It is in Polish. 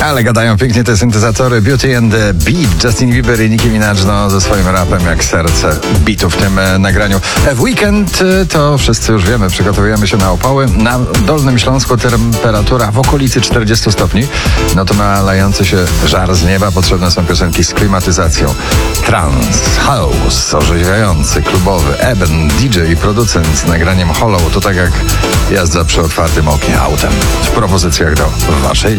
Ale gadają pięknie te syntezatory. Beauty and the Beat, Justin Bieber i Nicki Minaj ze swoim rapem jak serce bitu w tym nagraniu. W weekend to wszyscy już wiemy, przygotowujemy się na upały. Na Dolnym Śląsku temperatura w okolicy 40 stopni. No to na lający się żar z nieba potrzebne są piosenki z klimatyzacją. Trance, house, orzeźwiający, klubowy, Eben, DJ i producent z nagraniem Hollow. To tak jak jazda przy otwartym oknie autem. W propozycjach do waszej